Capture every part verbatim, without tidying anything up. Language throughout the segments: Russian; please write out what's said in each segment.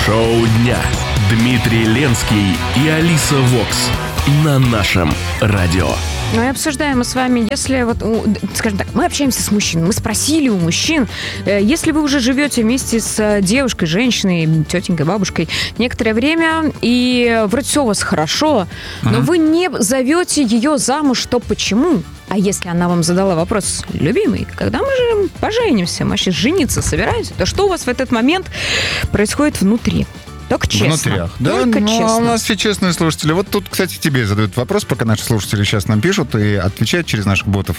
Шоу дня. Дмитрий Ленский и Алиса Вокс на нашем радио. Ну и обсуждаем мы с вами, если вот, скажем так, мы общаемся с мужчинами, мы спросили у мужчин, если вы уже живете вместе с девушкой, женщиной, тетенькой, бабушкой некоторое время, и вроде все у вас хорошо, но uh-huh. вы не зовете ее замуж, то почему? А если она вам задала вопрос: любимый, когда мы же поженимся, мы сейчас жениться собираемся, то что у вас в этот момент происходит внутри? Только честно. Внутрях. Да, Только ну, честно. А у нас все честные слушатели. Вот тут, кстати, тебе задают вопрос, пока наши слушатели сейчас нам пишут и отвечают через наших ботов.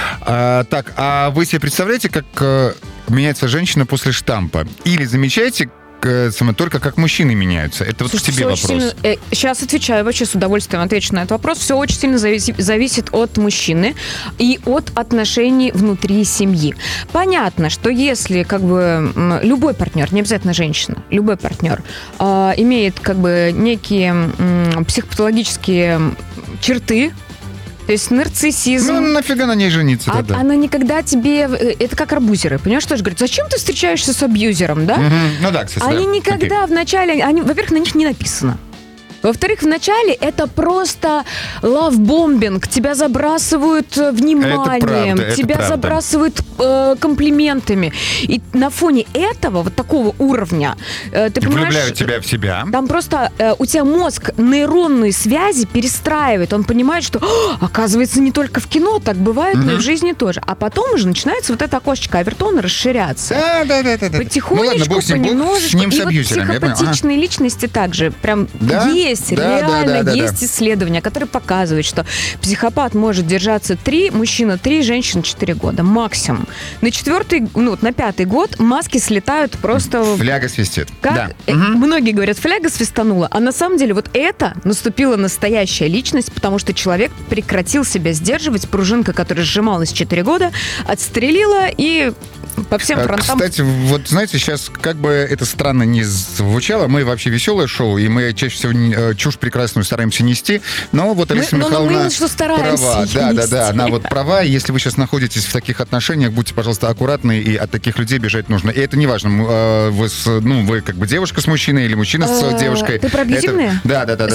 А, так, а вы себе представляете, как э, меняется женщина после штампа? Или замечаете, только как мужчины меняются? Это вот Слушайте, к тебе вопрос. Сильно, э, сейчас отвечаю, вообще с удовольствием отвечу на этот вопрос. Все очень сильно зависит, зависит от мужчины и от отношений внутри семьи. Понятно, что если как бы любой партнер, не обязательно женщина, любой партнер э, имеет как бы некие э, психопатологические черты, то есть нарциссизм. Ну, нафига на ней жениться тогда? А, она никогда тебе... Это как арбузеры, понимаешь, что же говорят? Зачем ты встречаешься с абьюзером, да? Угу. Ну да, кстати, Они да. никогда Окей. вначале... Они, во-первых, на них не написано. Во-вторых, вначале это просто лавбомбинг. Тебя забрасывают вниманием, это правда, тебя это забрасывают э, комплиментами. И на фоне этого, вот такого уровня, э, ты понимаешь... Влюбляют тебя в себя. Там просто э, у тебя мозг нейронные связи перестраивает. Он понимает, что, оказывается, не только в кино так бывает, угу. но и в жизни тоже. А потом уже начинается вот это окошечко Авертона расширяться. Да, да, да, да. Потихонечку, ну, ладно, бог с ним, понемножечку. С ним, с и вот психопатичные ага. личности также прям да? есть. Есть, да, реально да, да, есть да. исследования, которые показывают, что психопат может держаться три, мужчина три, женщина четыре года максимум. На четвертый, ну вот на пятый год маски слетают просто... Фляга свистит. Как? Да. Угу. Многие говорят, фляга свистанула, а на самом деле вот это наступила настоящая личность, потому что человек прекратил себя сдерживать, пружинка, которая сжималась четыре года, отстрелила и... по всем фронтам. Кстати, вот знаете, сейчас как бы это странно не звучало, мы вообще веселое шоу, и мы чаще всего чушь прекрасную стараемся нести, но вот Алиса мы, Михайловна мы, что права. Да, да, да, она вот права. Если вы сейчас находитесь в таких отношениях, будьте, пожалуйста, аккуратны, и от таких людей бежать нужно. И это не важно, вы, с, ну, вы как бы девушка с мужчиной или мужчина с девушкой. Ты про абьюзивные? Да, да, да.